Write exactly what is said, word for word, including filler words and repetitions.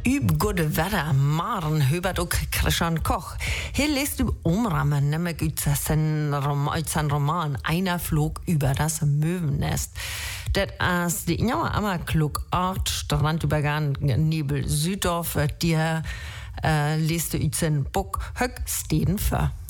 Üb gute Wetter, Maren hört auch Christian Koch. Hier liest du Umrahmen, nämlich aus seinem Roman Einer flog über das Möwennest. Das ist die Injauer Ammerklug Ort, Strandübergang, Nebel, Süddorf, die äh, liest du aus dem Buch Höck Steden für.